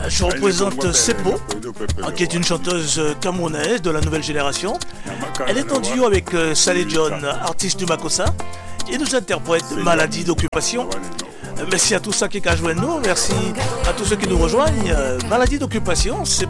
Je représente Seppo, qui est une chanteuse camerounaise de la nouvelle génération. Elle est en duo avec Sally John, artiste du Makossa, et nous interprète Maladie d'occupation. Merci à tous ceux qui ont joint nous, merci à tous ceux qui nous rejoignent. Maladie d'occupation, c'est